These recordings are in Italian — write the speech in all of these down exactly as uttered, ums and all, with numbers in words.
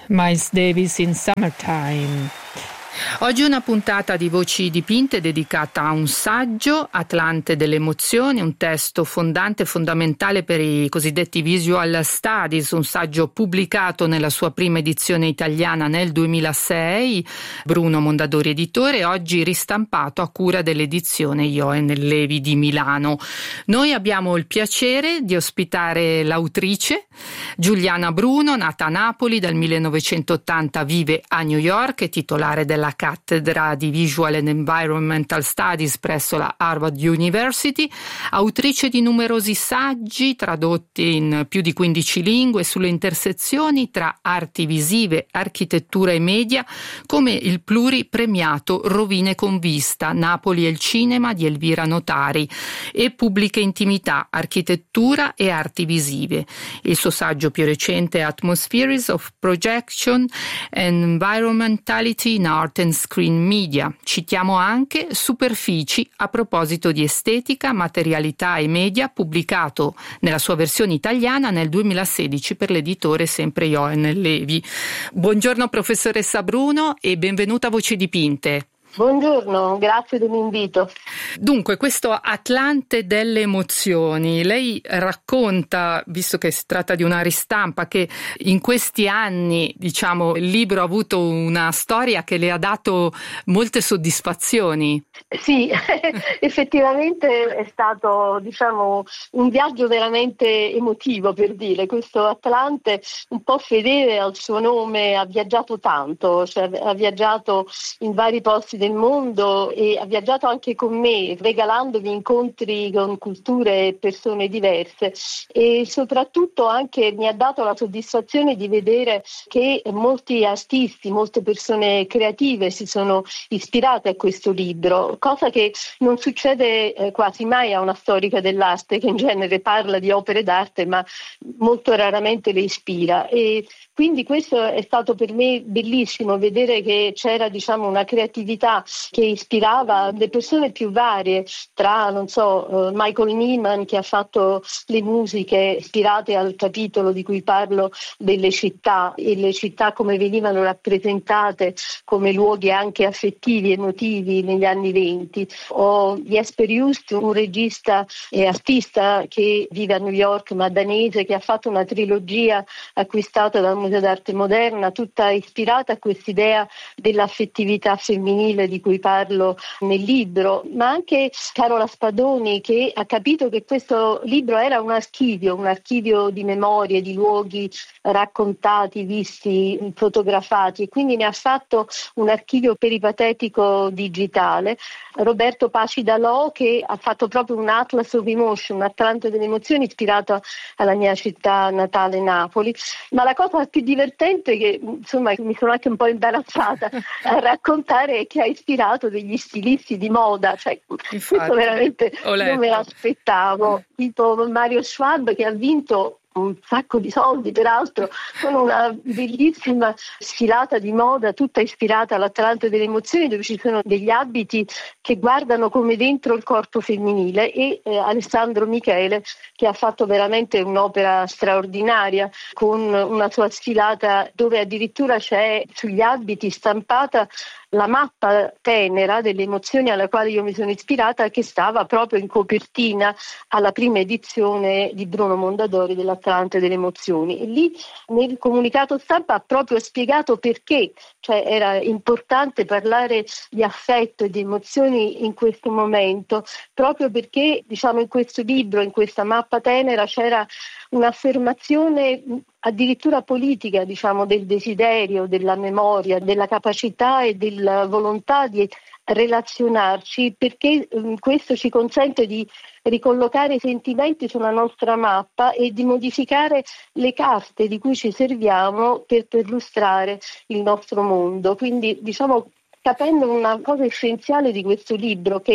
Miles Davis in Summertime. Oggi una puntata di Voci dipinte dedicata a un saggio, Atlante delle emozioni, un testo fondante e fondamentale per i cosiddetti visual studies, un saggio pubblicato nella sua prima edizione italiana nel duemilasei, Bruno Mondadori editore, oggi ristampato a cura dell'edizione Joen Levi di Milano. Noi abbiamo il piacere di ospitare l'autrice Giuliana Bruno, nata a Napoli, dal millenovecentottanta vive a New York, è titolare della cattedra di Visual and Environmental Studies presso la Harvard University, autrice di numerosi saggi tradotti in più di quindici lingue sulle intersezioni tra arti visive, architettura e media, come il pluripremiato Rovine con vista, Napoli e il cinema di Elvira Notari, e Pubbliche intimità, architettura e arti visive. Il suo saggio più recente è Atmospheres of Projection and Environmentality in Art and Screen Media. Citiamo anche Superfici a proposito di estetica, materialità e media, pubblicato nella sua versione italiana nel duemilasedici per l'editore sempre Joen Levi. Buongiorno professoressa Bruno e benvenuta a Voci dipinte. Buongiorno, grazie dell'invito. Dunque, questo Atlante delle emozioni, lei racconta, visto che si tratta di una ristampa, che in questi anni, diciamo, il libro ha avuto una storia che le ha dato molte soddisfazioni. Sì, effettivamente è stato, diciamo, un viaggio veramente emotivo, per dire. Questo Atlante, un po' fedele al suo nome, ha viaggiato tanto, cioè ha viaggiato in vari posti del mondo e ha viaggiato anche con me, regalandomi incontri con culture e persone diverse, e soprattutto anche mi ha dato la soddisfazione di vedere che molti artisti, molte persone creative si sono ispirate a questo libro, cosa che non succede eh, quasi mai a una storica dell'arte, che in genere parla di opere d'arte ma molto raramente le ispira. E quindi questo è stato per me bellissimo, vedere che c'era, diciamo, una creatività che ispirava le persone più varie, tra, non so, Michael Nyman, che ha fatto le musiche ispirate al capitolo di cui parlo delle città, e le città come venivano rappresentate come luoghi anche affettivi, emotivi negli anni venti, o Jesper Just, un regista e artista che vive a New York, ma danese, che ha fatto una trilogia acquistata dal Museo d'Arte Moderna, tutta ispirata a quest'idea dell'affettività femminile di cui parlo nel libro, ma anche Carola Spadoni, che ha capito che questo libro era un archivio, un archivio di memorie, di luoghi raccontati, visti, fotografati, e quindi ne ha fatto un archivio peripatetico digitale. Roberto Paci Dalò, che ha fatto proprio un Atlas of Emotion, un Atlante delle emozioni ispirato alla mia città natale, Napoli. Ma la cosa più divertente, che insomma mi sono anche un po' imbarazzata a raccontare, è che ha ispirato degli stilisti di moda, cioè Infatti, questo veramente non me l'aspettavo, tipo Mario Schwab, che ha vinto un sacco di soldi, peraltro, con una bellissima sfilata di moda tutta ispirata all'Atlante delle emozioni, dove ci sono degli abiti che guardano come dentro il corpo femminile, e eh, Alessandro Michele, che ha fatto veramente un'opera straordinaria con una sua sfilata dove addirittura c'è sugli abiti stampata la mappa tenera delle emozioni alla quale io mi sono ispirata, che stava proprio in copertina alla prima edizione di Bruno Mondadori dell'Atlante delle emozioni. E lì nel comunicato stampa ha proprio spiegato perché, cioè era importante parlare di affetto e di emozioni in questo momento, proprio perché, diciamo, in questo libro, in questa mappa tenera, c'era un'affermazione addirittura politica, diciamo, del desiderio, della memoria, della capacità e della volontà di relazionarci, perché um, questo ci consente di ricollocare i sentimenti sulla nostra mappa e di modificare le carte di cui ci serviamo per perlustrare il nostro mondo. Quindi, diciamo, capendo una cosa essenziale di questo libro, che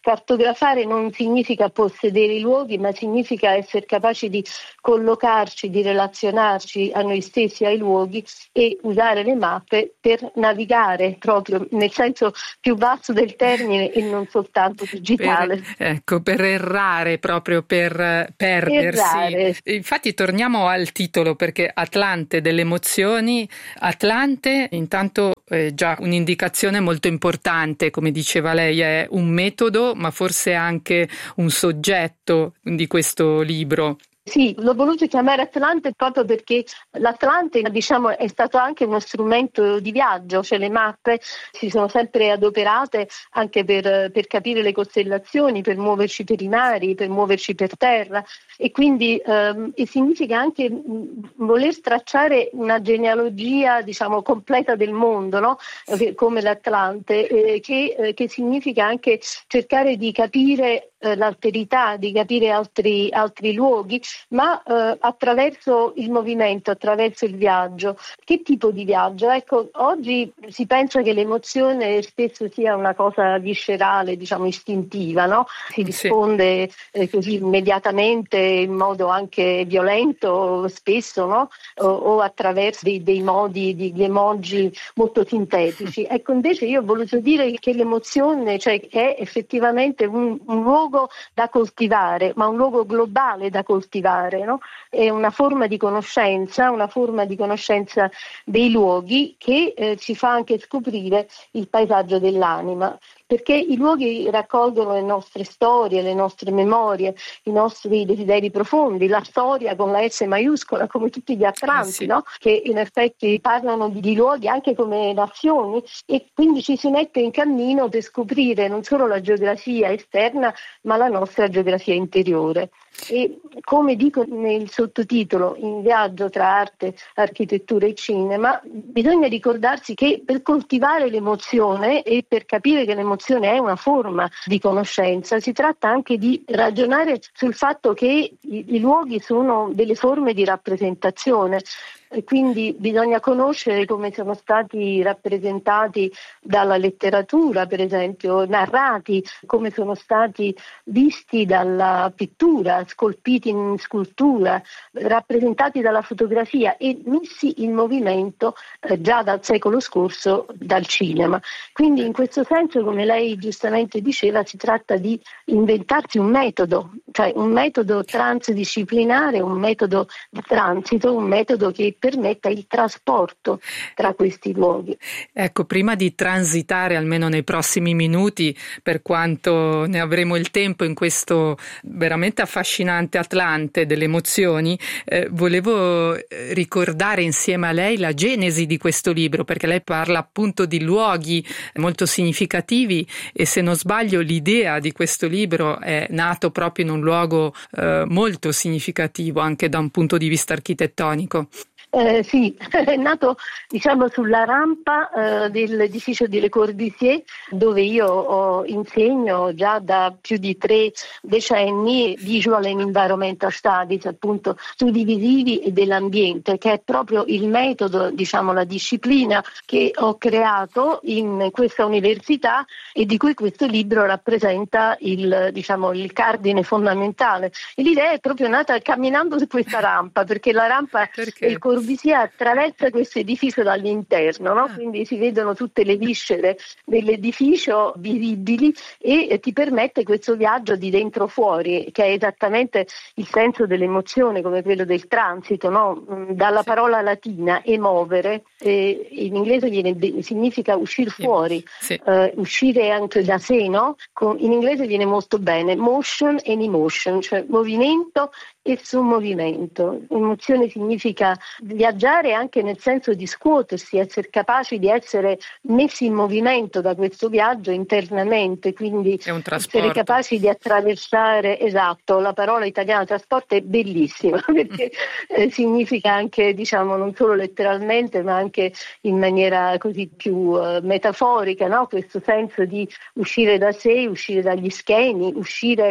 Cartografare non significa possedere i luoghi, ma significa essere capaci di collocarci, di relazionarci a noi stessi, ai luoghi, e usare le mappe per navigare proprio nel senso più vasto del termine e non soltanto digitale. Per, ecco, per errare, proprio per perdersi. Errare. Infatti torniamo al titolo, perché Atlante delle emozioni, Atlante intanto è già un'indicazione molto importante, come diceva lei, è un metodo, ma forse anche un soggetto di questo libro. Sì, l'ho voluto chiamare Atlante proprio perché l'Atlante, diciamo, è stato anche uno strumento di viaggio, cioè le mappe si sono sempre adoperate anche per, per capire le costellazioni, per muoverci per i mari, per muoverci per terra, e quindi ehm, e significa anche mh, voler tracciare una genealogia, diciamo, completa del mondo, no? Eh, come l'Atlante, eh, che, eh, che significa anche cercare di capire eh, l'alterità, di capire altri, altri luoghi, ma eh, attraverso il movimento, attraverso il viaggio. Che tipo di viaggio? Ecco, oggi si pensa che l'emozione spesso sia una cosa viscerale, diciamo istintiva, no? Si risponde eh, così immediatamente, in modo anche violento spesso, no? O, o attraverso dei, dei modi, di, di emoji molto sintetici. Ecco, invece io ho voluto dire che l'emozione, cioè, è effettivamente un, un luogo da coltivare, ma un luogo globale da coltivare. No? È una forma di conoscenza, una forma di conoscenza dei luoghi che eh, ci fa anche scoprire il paesaggio dell'anima, perché i luoghi raccolgono le nostre storie, le nostre memorie, i nostri desideri profondi, la storia con la S maiuscola, come tutti gli Atlanti, eh sì. no? Che in effetti parlano di, di luoghi anche come nazioni, e quindi ci si mette in cammino per scoprire non solo la geografia esterna, ma la nostra geografia interiore. E come dico nel sottotitolo, in viaggio tra arte, architettura e cinema, bisogna ricordarsi che per coltivare l'emozione e per capire che l'emozione è una forma di conoscenza, si tratta anche di ragionare sul fatto che i, i luoghi sono delle forme di rappresentazione. E quindi bisogna conoscere come sono stati rappresentati dalla letteratura, per esempio, narrati, come sono stati visti dalla pittura, scolpiti in scultura, rappresentati dalla fotografia e messi in movimento eh, già dal secolo scorso dal cinema. Quindi in questo senso, come lei giustamente diceva, si tratta di inventarsi un metodo, cioè un metodo transdisciplinare, un metodo di transito, un metodo che permetta il trasporto tra questi luoghi. Ecco, prima di transitare almeno nei prossimi minuti, per quanto ne avremo il tempo in questo veramente affascinante Atlante delle emozioni, eh, volevo ricordare insieme a lei la genesi di questo libro, perché lei parla appunto di luoghi molto significativi e, se non sbaglio, l'idea di questo libro è nato proprio in un luogo eh, molto significativo anche da un punto di vista architettonico. Eh, sì, è nato diciamo sulla rampa eh, dell'edificio di Le Corbusier, dove io ho, insegno già da più di tre decenni Visual and Environmental Studies, appunto studi visivi e dell'ambiente, che è proprio il metodo, diciamo la disciplina che ho creato in questa università e di cui questo libro rappresenta il, diciamo, il cardine fondamentale. E l'idea è proprio nata camminando su questa rampa, perché la rampa Perché? del Corbusier si attraversa questo edificio dall'interno, no? Ah. Quindi si vedono tutte le viscere dell'edificio visibili e ti permette questo viaggio di dentro fuori, che è esattamente il senso dell'emozione, come quello del transito, no? Dalla sì. parola latina emovere, eh, in inglese viene, significa uscire fuori, sì. eh, uscire anche da sé, no? Con, in inglese viene molto bene, motion and emotion, cioè movimento e su movimento. Emozione significa viaggiare anche nel senso di scuotersi, essere capaci di essere messi in movimento da questo viaggio internamente, quindi essere capaci di attraversare, esatto, la parola italiana trasporto è bellissima perché eh, significa anche, diciamo, non solo letteralmente ma anche in maniera così più uh, metaforica, no? Questo senso di uscire da sé, uscire dagli schemi, uscire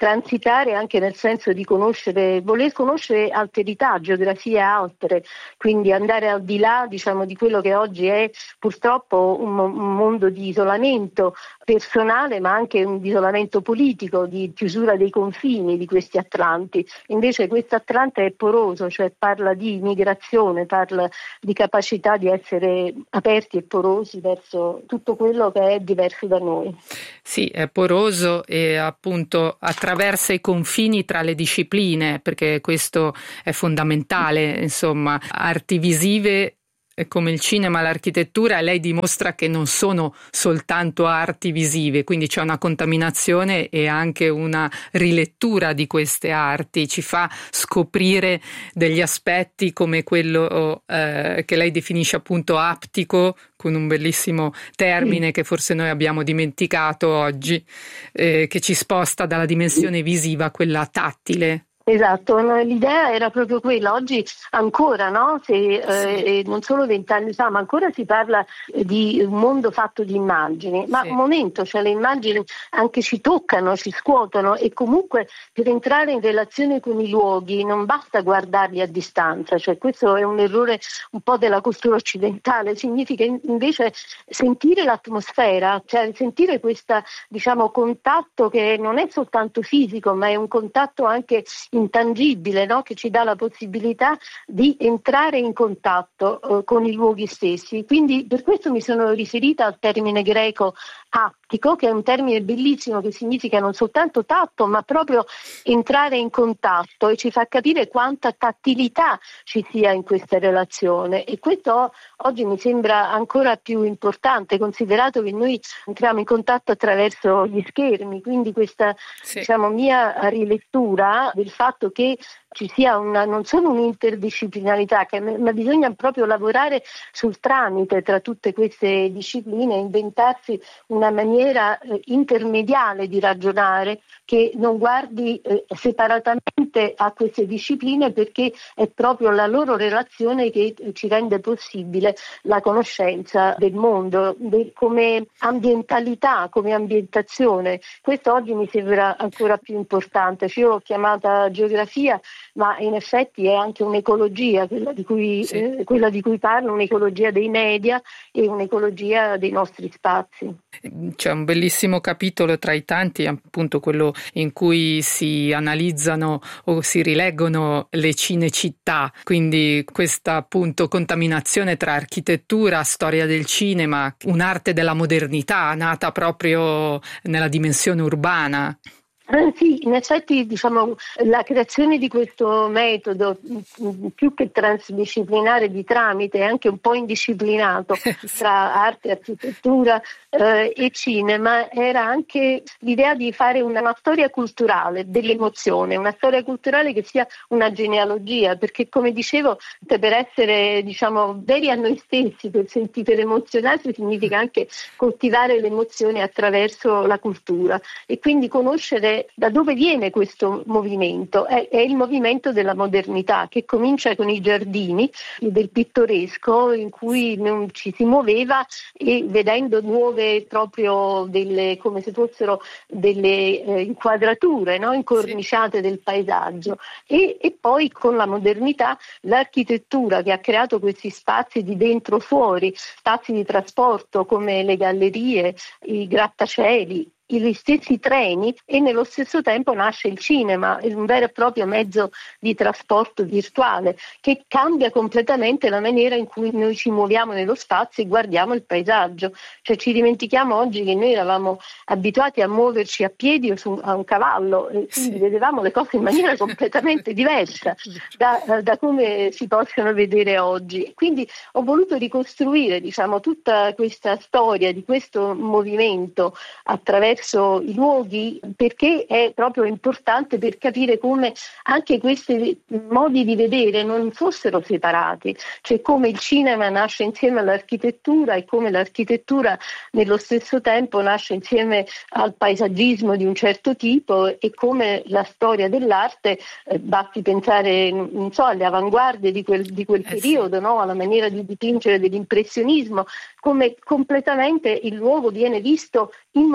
transitare anche nel senso di conoscere, voler conoscere alterità, geografie altre, quindi andare al di là, diciamo, di quello che oggi è purtroppo un, un mondo di isolamento personale, ma anche un isolamento politico, di chiusura dei confini di questi Atlanti. Invece questo Atlante è poroso, cioè parla di migrazione, parla di capacità di essere aperti e porosi verso tutto quello che è diverso da noi. Sì, è poroso e appunto attraversa i confini tra le discipline, perché questo è fondamentale, insomma, arti visive come il cinema, l'architettura, lei dimostra che non sono soltanto arti visive, quindi c'è una contaminazione e anche una rilettura di queste arti, ci fa scoprire degli aspetti come quello eh, che lei definisce appunto aptico, con un bellissimo termine che forse noi abbiamo dimenticato oggi, eh, che ci sposta dalla dimensione visiva a quella tattile. Esatto, l'idea era proprio quella. Oggi ancora, no? Se, eh, non solo vent'anni fa, ma ancora si parla di un mondo fatto di immagini. Ma sì. Un momento, cioè le immagini anche ci toccano, ci scuotono e comunque per entrare in relazione con i luoghi non basta guardarli a distanza. Cioè questo è un errore un po' della cultura occidentale. Significa invece sentire l'atmosfera, cioè sentire questo, diciamo, contatto che non è soltanto fisico, ma è un contatto anche intangibile, no? Che ci dà la possibilità di entrare in contatto eh, con i luoghi stessi. Quindi per questo mi sono riferita al termine greco aptico, che è un termine bellissimo che significa non soltanto tatto, ma proprio entrare in contatto, e ci fa capire quanta tattilità ci sia in questa relazione. E questo oggi mi sembra ancora più importante, considerato che noi entriamo in contatto attraverso gli schermi, quindi questa sì. diciamo mia rilettura del fatto che ci sia una, non solo un'interdisciplinarità, che, ma bisogna proprio lavorare sul tramite tra tutte queste discipline, inventarsi una maniera eh, intermediale di ragionare che non guardi eh, separatamente a queste discipline, perché è proprio la loro relazione che eh, ci rende possibile la conoscenza del mondo, de, come ambientalità, come ambientazione. Questo oggi mi sembra ancora più importante. Cioè, io l'ho chiamata geografia, ma in effetti è anche un'ecologia, quella di cui, sì. eh, quella di cui parlo, un'ecologia dei media e un'ecologia dei nostri spazi. C'è un bellissimo capitolo tra i tanti, appunto quello in cui si analizzano o si rileggono le cinecittà, quindi questa appunto contaminazione tra architettura, storia del cinema, un'arte della modernità nata proprio nella dimensione urbana. Eh, sì, in effetti diciamo la creazione di questo metodo più che transdisciplinare di tramite è anche un po' indisciplinato tra arte, architettura eh, e cinema, era anche l'idea di fare una, una storia culturale dell'emozione, una storia culturale che sia una genealogia, perché come dicevo per essere diciamo veri a noi stessi, per sentire, per emozionarsi significa anche coltivare l'emozione attraverso la cultura e quindi conoscere da dove viene questo movimento. È, è il movimento della modernità, che comincia con i giardini del pittoresco in cui non ci si muoveva, e vedendo nuove proprio delle, come se fossero delle eh, inquadrature, no? Incorniciate del paesaggio, e, e poi con la modernità l'architettura che ha creato questi spazi di dentro fuori, spazi di trasporto come le gallerie, i grattacieli, gli stessi treni, e nello stesso tempo nasce il cinema, un vero e proprio mezzo di trasporto virtuale che cambia completamente la maniera in cui noi ci muoviamo nello spazio e guardiamo il paesaggio. Cioè ci dimentichiamo oggi che noi eravamo abituati a muoverci a piedi o su a un cavallo, e quindi sì. vedevamo le cose in maniera completamente diversa da, da come si possono vedere oggi. Quindi ho voluto ricostruire diciamo tutta questa storia di questo movimento attraverso i luoghi, perché è proprio importante per capire come anche questi modi di vedere non fossero separati, cioè come il cinema nasce insieme all'architettura e come l'architettura nello stesso tempo nasce insieme al paesaggismo di un certo tipo, e come la storia dell'arte eh, basti pensare non so alle avanguardie di quel, di quel eh periodo, sì. no? alla maniera di dipingere dell'impressionismo, come completamente il luogo viene visto in movimento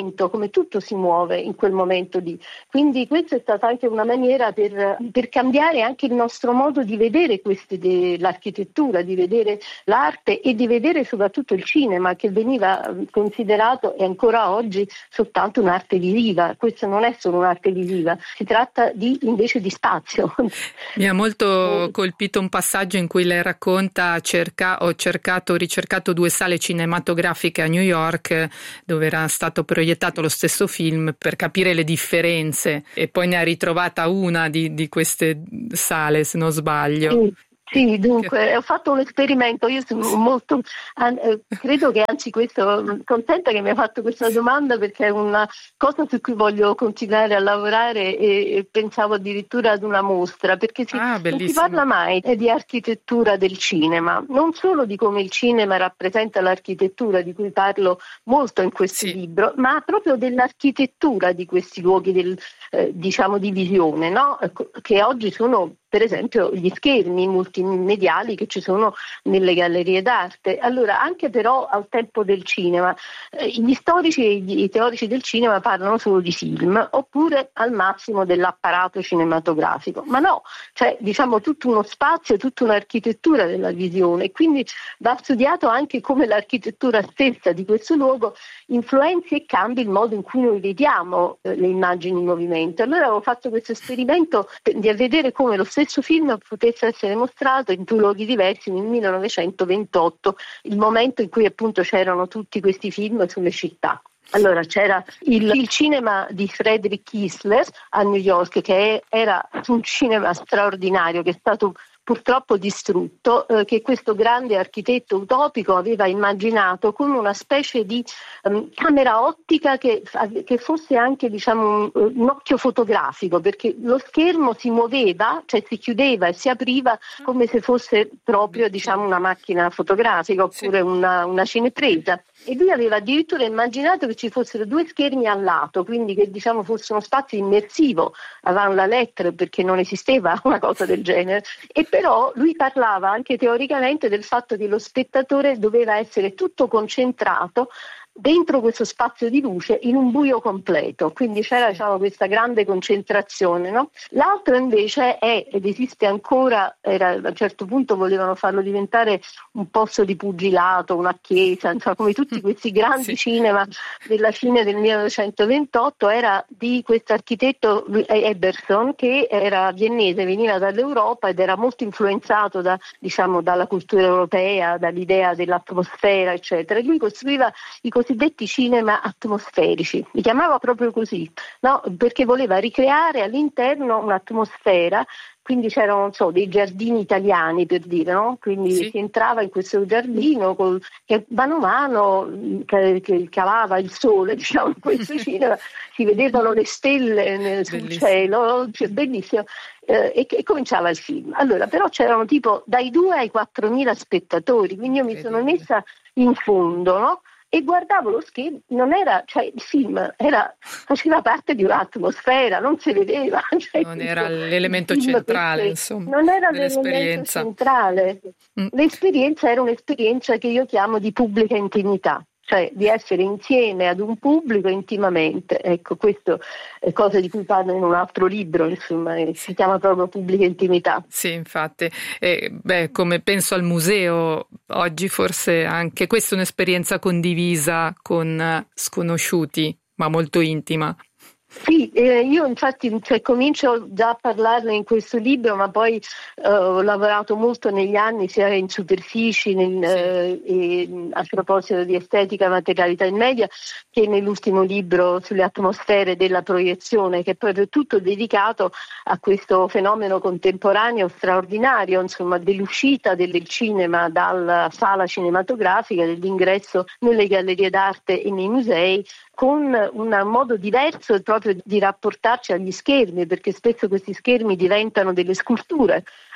movimento, come tutto si muove in quel momento lì. Quindi questa è stata anche una maniera per, per cambiare anche il nostro modo di vedere queste, de, l'architettura, di vedere l'arte e di vedere soprattutto il cinema, che veniva considerato e ancora oggi soltanto un'arte visiva. Questa non è solo un'arte visiva, si tratta di invece di spazio. Mi ha molto colpito un passaggio in cui lei racconta cerca, ho cercato, ho ricercato due sale cinematografiche a New York dove era stato proiettato lo stesso film per capire le differenze, e poi ne ha ritrovata una di, di queste sale, se non sbaglio. Sì. Sì, dunque, ho fatto un esperimento, io sono molto, eh, credo che anzi questo, contenta che mi ha fatto questa domanda, perché è una cosa su cui voglio continuare a lavorare e, e pensavo addirittura ad una mostra, perché si, ah, non si parla mai di architettura del cinema, non solo di come il cinema rappresenta l'architettura, di cui parlo molto in questo sì. libro, ma proprio dell'architettura di questi luoghi del, eh, diciamo di visione, no? Che oggi sono per esempio gli schermi multimediali che ci sono nelle gallerie d'arte. Allora, anche però al tempo del cinema, eh, gli storici e gli, i teorici del cinema parlano solo di film, oppure al massimo dell'apparato cinematografico. Ma no, c'è diciamo tutto uno spazio, tutta un'architettura della visione, e quindi va studiato anche come l'architettura stessa di questo luogo influenzi e cambi il modo in cui noi vediamo eh, le immagini in movimento. Allora avevo fatto questo esperimento di vedere come lo stesso film potesse essere mostrato in due luoghi diversi nel millenovecentoventotto, il momento in cui appunto c'erano tutti questi film sulle città. Allora c'era il, il cinema di Friedrich Kiesler a New York, che era un cinema straordinario, che è stato purtroppo distrutto, eh, che questo grande architetto utopico aveva immaginato come una specie di um, camera ottica che, che fosse anche diciamo un, un occhio fotografico, perché lo schermo si muoveva, cioè si chiudeva e si apriva come se fosse proprio diciamo una macchina fotografica oppure una, una cinepresa. E lui aveva addirittura immaginato che ci fossero due schermi al lato, quindi che diciamo fosse uno spazio immersivo avant la lettre, perché non esisteva una cosa del genere. E però lui parlava anche teoricamente del fatto che lo spettatore doveva essere tutto concentrato dentro questo spazio di luce in un buio completo, quindi c'era diciamo questa grande concentrazione, no? L'altro invece è, ed esiste ancora, era, a un certo punto volevano farlo diventare un posto di pugilato, una chiesa, insomma come tutti questi grandi sì. cinema della fine del millenovecentoventotto, era di questo architetto Eberson, che era viennese, veniva dall'Europa ed era molto influenzato da, diciamo, dalla cultura europea, dall'idea dell'atmosfera eccetera, e lui costruiva i cosiddetti cinema atmosferici, li chiamava proprio così, no? Perché voleva ricreare all'interno un'atmosfera, quindi c'erano non so, dei giardini italiani per dire, no? Quindi sì. si entrava in questo giardino col, che mano a mano che, che calava il sole, diciamo, in questo cinema si vedevano le stelle nel, sul bellissimo. cielo, cioè, bellissimo. Eh, e, e cominciava il film. Allora, però c'erano tipo dai due ai quattromila spettatori, quindi io mi sono messa in fondo, no? E guardavo lo schermo, non era, cioè il film era, faceva parte di un'atmosfera, non si vedeva. Cioè, non era l'elemento centrale, perché, insomma. Non era l'elemento centrale. Mm. L'esperienza era un'esperienza che io chiamo di pubblica intimità, cioè di essere insieme ad un pubblico intimamente. Ecco, questo è cosa di cui parlo in un altro libro, insomma, si chiama proprio pubblica intimità. Sì, infatti. E, beh, come penso al museo, oggi forse anche questa è un'esperienza condivisa con sconosciuti, ma molto intima. Sì, eh, io infatti cioè, comincio già a parlarne in questo libro, ma poi eh, ho lavorato molto negli anni sia in superfici nel, sì. eh, e, a proposito di estetica, materialità e media, che nell'ultimo libro sulle atmosfere della proiezione, che è proprio tutto dedicato a questo fenomeno contemporaneo straordinario, insomma, dell'uscita del cinema dalla sala cinematografica, dell'ingresso nelle gallerie d'arte e nei musei, con un modo diverso proprio di rapportarci agli schermi, perché spesso questi schermi diventano delle sculture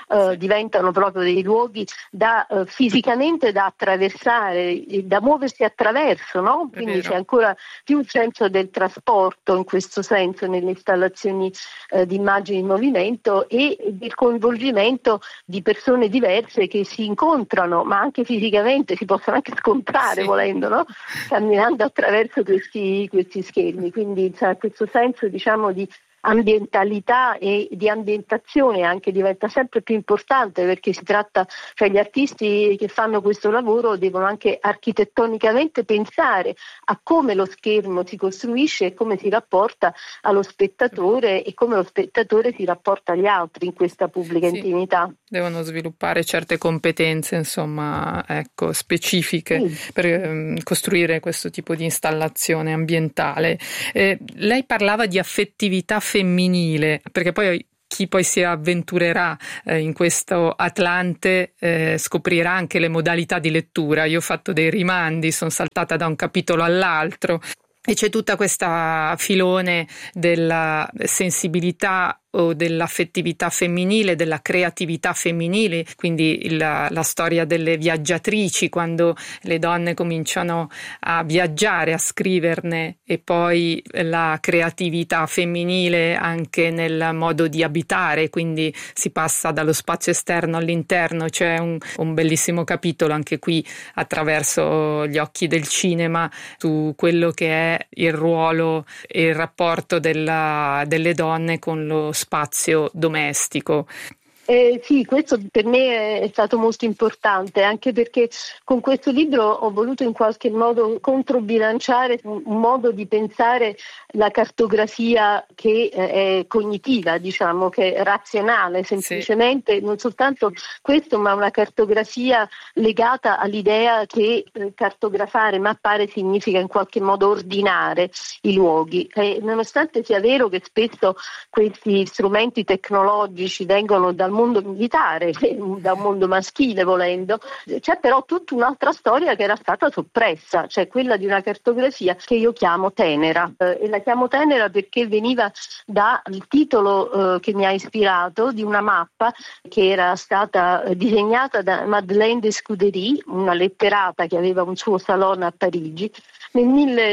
eh, diventano proprio dei luoghi da eh, fisicamente da attraversare, da muoversi attraverso, no? Quindi c'è ancora più il senso del trasporto in questo senso nelle installazioni eh, di immagini in movimento e del coinvolgimento di persone diverse che si incontrano, ma anche fisicamente si possono anche scontrare, sì, volendo, no? Camminando attraverso questi, questi schermi. Quindi c'è questo senso, diciamo, di ambientalità e di ambientazione anche diventa sempre più importante, perché si tratta, cioè gli artisti che fanno questo lavoro devono anche architettonicamente pensare a come lo schermo si costruisce e come si rapporta allo spettatore e come lo spettatore si rapporta agli altri in questa pubblica sì, intimità. Devono sviluppare certe competenze, insomma, ecco, specifiche sì, per um, costruire questo tipo di installazione ambientale. Eh, lei parlava di affettività femminile, perché poi chi poi si avventurerà eh, in questo Atlante eh, scoprirà anche le modalità di lettura. Io ho fatto dei rimandi, sono saltata da un capitolo all'altro e c'è tutta questa filone della sensibilità o dell'affettività femminile, della creatività femminile, quindi il, la storia delle viaggiatrici, quando le donne cominciano a viaggiare, a scriverne, e poi la creatività femminile anche nel modo di abitare, quindi si passa dallo spazio esterno all'interno. C'è un, un bellissimo capitolo anche qui attraverso gli occhi del cinema su quello che è il ruolo e il rapporto della, delle donne con lo spazio domestico. Eh, sì, questo per me è stato molto importante, anche perché con questo libro ho voluto in qualche modo controbilanciare un, un modo di pensare la cartografia che eh, è cognitiva, diciamo, che è razionale, semplicemente, sì, non soltanto questo, ma una cartografia legata all'idea che eh, cartografare, mappare significa in qualche modo ordinare i luoghi. E nonostante sia vero che spesso questi strumenti tecnologici vengono dal mondo militare, da un mondo maschile volendo, c'è però tutta un'altra storia che era stata soppressa, cioè quella di una cartografia che io chiamo tenera, eh, e la chiamo tenera perché veniva dal titolo eh, che mi ha ispirato di una mappa che era stata disegnata da Madeleine de Scudéry, una letterata che aveva un suo salone a Parigi. Nel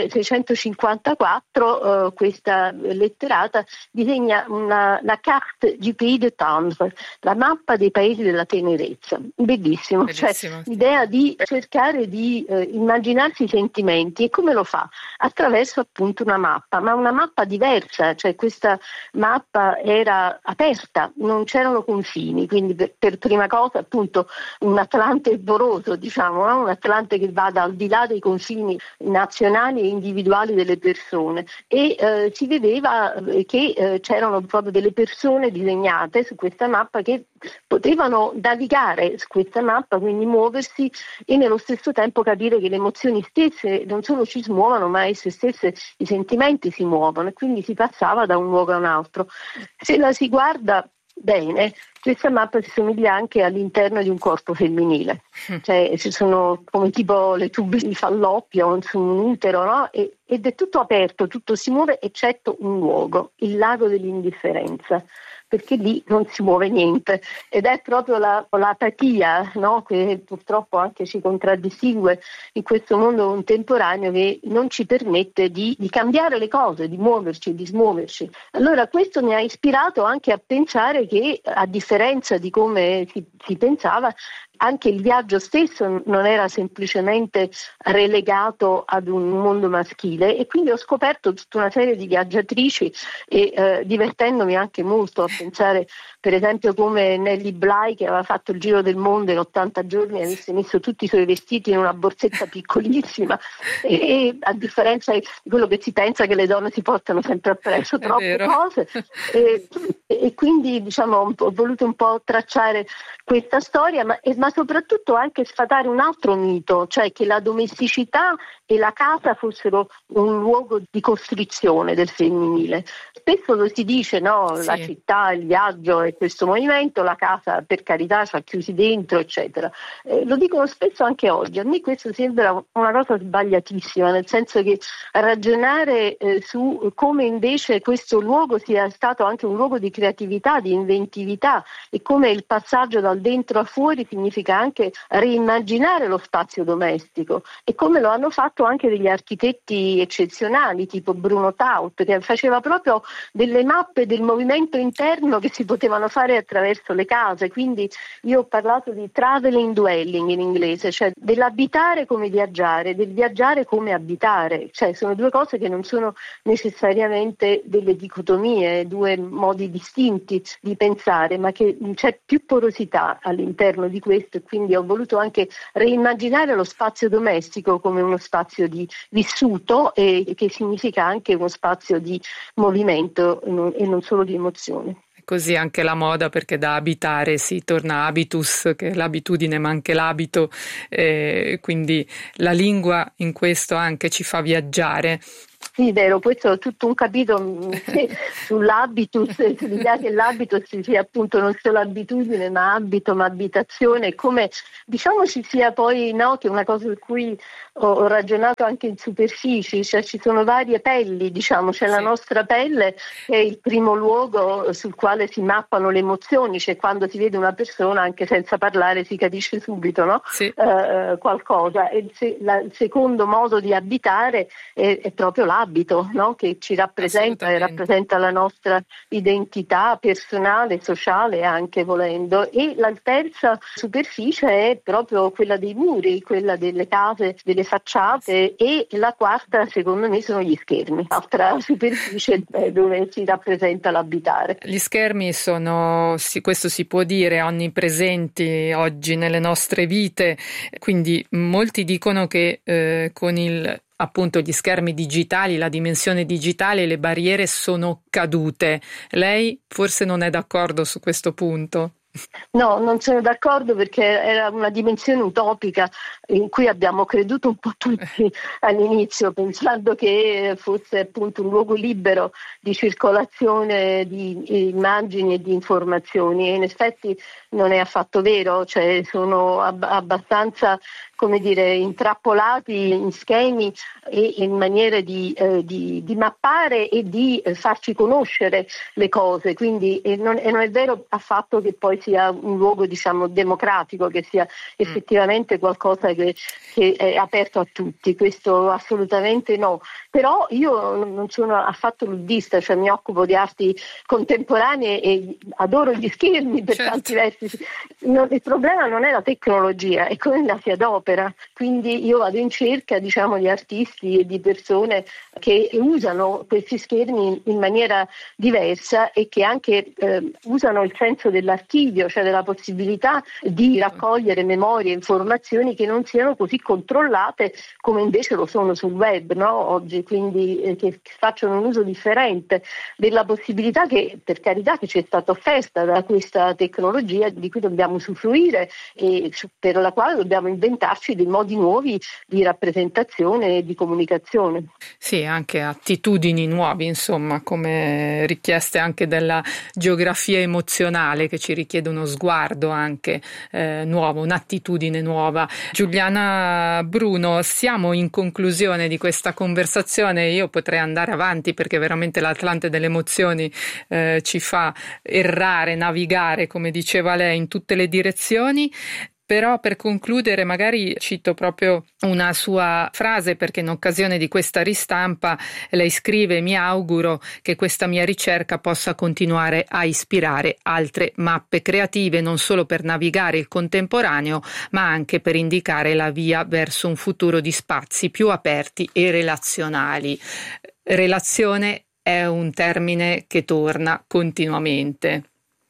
milleseicentocinquantaquattro eh, questa letterata disegna una, la carte du pays de tendre, la mappa dei paesi della tenerezza. Bellissimo, Bellissimo cioè sì, l'idea di cercare di eh, immaginarsi i sentimenti. E come lo fa? Attraverso appunto una mappa, ma una mappa diversa, cioè questa mappa era aperta, non c'erano confini, quindi per, per prima cosa appunto un Atlante poroso, diciamo, no? Un Atlante che vada al di là dei confini nazionali e individuali delle persone, e eh, si vedeva che eh, c'erano proprio delle persone disegnate su questa mappa che potevano navigare su questa mappa, quindi muoversi e nello stesso tempo capire che le emozioni stesse non solo ci smuovono, ma esse stesse, i sentimenti si muovono, e quindi si passava da un luogo a un altro. Se la si guarda bene, questa mappa si somiglia anche all'interno di un corpo femminile, cioè ci sono come tipo le tubi di Falloppio su un utero, no? E, ed è tutto aperto, tutto si muove eccetto un luogo, il lago dell'indifferenza, perché lì non si muove niente, ed è proprio la, l'apatia, no? Che purtroppo anche ci contraddistingue in questo mondo contemporaneo, che non ci permette di, di cambiare le cose, di muoverci, di smuoverci. Allora questo mi ha ispirato anche a pensare che, a differenza di come si, si pensava, anche il viaggio stesso non era semplicemente relegato ad un mondo maschile, e quindi ho scoperto tutta una serie di viaggiatrici e eh, divertendomi anche molto a pensare per esempio come Nellie Bly, che aveva fatto il giro del mondo in ottanta giorni, avesse messo tutti i suoi vestiti in una borsetta piccolissima e, e a differenza di quello che si pensa, che le donne si portano sempre appresso troppe cose, e, e quindi diciamo ho voluto un po' tracciare questa storia, ma, ma ma soprattutto anche sfatare un altro mito, cioè che la domesticità e la casa fossero un luogo di costrizione del femminile. Spesso lo si dice, no? Sì. La città, il viaggio e questo movimento, la casa per carità ci ha chiusi dentro, eccetera. Eh, lo dicono spesso anche oggi. A me questo sembra una cosa sbagliatissima, nel senso che ragionare eh, su come invece questo luogo sia stato anche un luogo di creatività, di inventività, e come il passaggio dal dentro a fuori significa anche reimmaginare lo spazio domestico, e come lo hanno fatto anche degli architetti eccezionali tipo Bruno Taut, che faceva proprio delle mappe del movimento interno che si potevano fare attraverso le case. Quindi io ho parlato di traveling dwelling in inglese, cioè dell'abitare come viaggiare, del viaggiare come abitare, cioè sono due cose che non sono necessariamente delle dicotomie, due modi distinti di pensare, ma che c'è più porosità all'interno di questo, e quindi ho voluto anche reimmaginare lo spazio domestico come uno spazio di vissuto, e che significa anche uno spazio di movimento e non solo di emozione. Così anche la moda, perché da abitare si torna habitus, che è l'abitudine ma anche l'abito, eh, quindi la lingua in questo anche ci fa viaggiare. Sì, vero, questo è tutto un capitolo sull'habitus, sull'idea che l'habitus sia appunto non solo abitudine ma abito, ma abitazione, come diciamo ci sia poi, no, che è una cosa su cui ho ragionato anche in superficie, cioè ci sono varie pelli, diciamo, c'è sì. La nostra pelle che è il primo luogo sul quale si mappano le emozioni, cioè quando si vede una persona anche senza parlare si capisce subito, no? Sì. eh, qualcosa, e il, se, la, il secondo modo di abitare è, è proprio l'abito, no? Che ci rappresenta e rappresenta la nostra identità personale, sociale anche volendo, e la terza superficie è proprio quella dei muri, quella delle case, delle facciate, e la quarta secondo me sono gli schermi, altra superficie dove si rappresenta l'abitare. Gli schermi sono, sì, questo si può dire, onnipresenti oggi nelle nostre vite, quindi molti dicono che eh, con il appunto gli schermi digitali, la dimensione digitale, le barriere sono cadute. Lei forse non è d'accordo su questo punto? No, non sono d'accordo, perché era una dimensione utopica in cui abbiamo creduto un po' tutti all'inizio, pensando che fosse appunto un luogo libero di circolazione di immagini e di informazioni, e in effetti non è affatto vero, cioè sono ab- abbastanza come dire, intrappolati in schemi e in maniere di, eh, di, di mappare e di eh, farci conoscere le cose, quindi e non, e non è vero affatto che poi sia un luogo, diciamo, democratico, che sia effettivamente qualcosa che, che è aperto a tutti, questo assolutamente no. Però io non sono affatto luddista, cioè mi occupo di arti contemporanee e adoro gli schermi per certo. tanti versi. Non, il problema non è la tecnologia, è come la si adopera. Quindi io vado in cerca, diciamo, di artisti e di persone che usano questi schermi in maniera diversa e che anche eh, usano il senso dell'archivio, cioè della possibilità di raccogliere memorie e informazioni che non siano così controllate come invece lo sono sul web, no? Oggi, quindi eh, che facciano un uso differente della possibilità che, per carità, che ci è stata offerta da questa tecnologia di cui dobbiamo usufruire e per la quale dobbiamo inventarci dei modi nuovi di rappresentazione e di comunicazione. Sì, anche attitudini nuovi, insomma, come richieste anche della geografia emozionale, che ci richiede uno sguardo anche eh, nuovo, un'attitudine nuova. Giuliana Bruno, siamo in conclusione di questa conversazione. Io potrei andare avanti perché veramente l'Atlante delle emozioni eh, ci fa errare, navigare, come diceva lei, in tutte le direzioni. Però per concludere magari cito proprio una sua frase, perché in occasione di questa ristampa lei scrive: mi auguro che questa mia ricerca possa continuare a ispirare altre mappe creative, non solo per navigare il contemporaneo, ma anche per indicare la via verso un futuro di spazi più aperti e relazionali. Relazione è un termine che torna continuamente.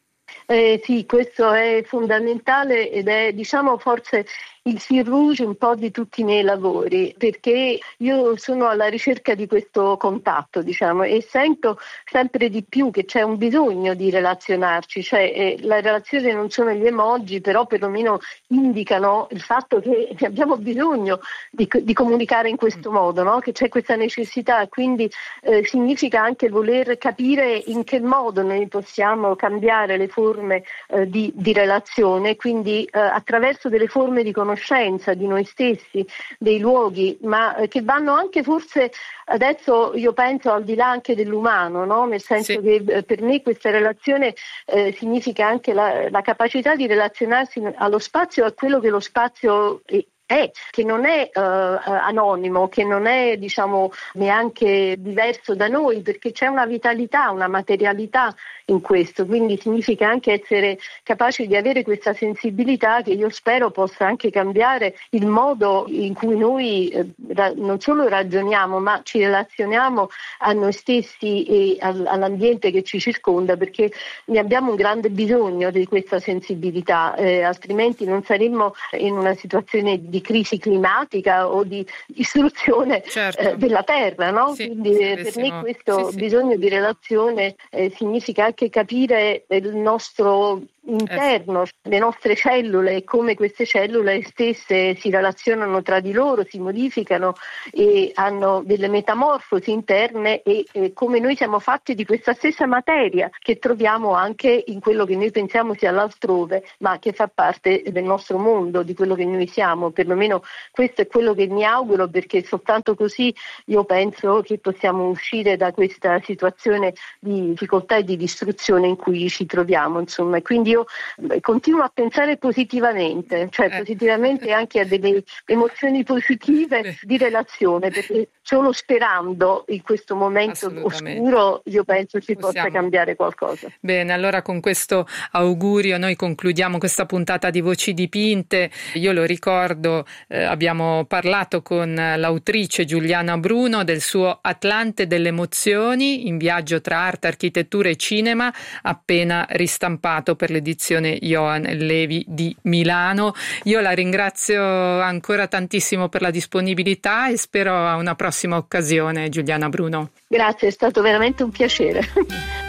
Eh, sì, questo è fondamentale ed è, diciamo, forse il fil rouge un po' di tutti i miei lavori, perché io sono alla ricerca di questo contatto, diciamo, e sento sempre di più che c'è un bisogno di relazionarci, cioè eh, la relazione non sono gli emoji, però perlomeno indicano il fatto che abbiamo bisogno di, di comunicare in questo modo, no? Che c'è questa necessità, quindi eh, significa anche voler capire in che modo noi possiamo cambiare le forme eh, di, di relazione, quindi eh, attraverso delle forme di conoscenza di noi stessi, dei luoghi, ma eh, che vanno anche forse adesso, io penso, al di là anche dell'umano, no? Nel senso sì. che eh, per me questa relazione eh, significa anche la, la capacità di relazionarsi allo spazio, a quello che lo spazio è. È, che non è uh, anonimo, che non è, diciamo, neanche diverso da noi, perché c'è una vitalità, una materialità in questo, quindi significa anche essere capaci di avere questa sensibilità che io spero possa anche cambiare il modo in cui noi eh, ra- non solo ragioniamo, ma ci relazioniamo a noi stessi e al- all'ambiente che ci circonda, perché ne abbiamo un grande bisogno di questa sensibilità, eh, altrimenti non saremmo in una situazione di crisi climatica o di distruzione certo. eh, della terra, no? Sì, quindi eh, per me questo sì, bisogno sì. di relazione eh, significa anche capire il nostro interno, le nostre cellule e come queste cellule stesse si relazionano tra di loro, si modificano e hanno delle metamorfosi interne e, e come noi siamo fatti di questa stessa materia che troviamo anche in quello che noi pensiamo sia l'altrove, ma che fa parte del nostro mondo, di quello che noi siamo. Perlomeno questo è quello che mi auguro, perché soltanto così io penso che possiamo uscire da questa situazione di difficoltà e di distruzione in cui ci troviamo, insomma. Quindi io continuo a pensare positivamente, cioè eh. positivamente anche a delle emozioni positive di relazione, perché solo sperando in questo momento oscuro io penso ci Possiamo. possa cambiare qualcosa. Bene, allora con questo augurio noi concludiamo questa puntata di Voci Dipinte. Io lo ricordo, eh, abbiamo parlato con l'autrice Giuliana Bruno del suo Atlante delle emozioni, in viaggio tra arte, architettura e cinema, appena ristampato per l'edizione Johann Levi di Milano. Io la ringrazio ancora tantissimo per la disponibilità e spero a una prossima occasione, Giuliana Bruno. Grazie, è stato veramente un piacere.